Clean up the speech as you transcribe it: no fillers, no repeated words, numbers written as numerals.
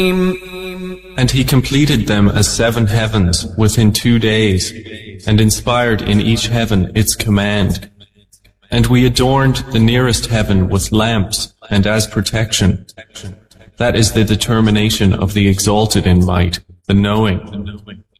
And he completed them as 7 heavens within 2 days, and inspired in each heaven its command. And we adorned the nearest heaven with lamps and as protection. That is the determination of the exalted in might, the knowing.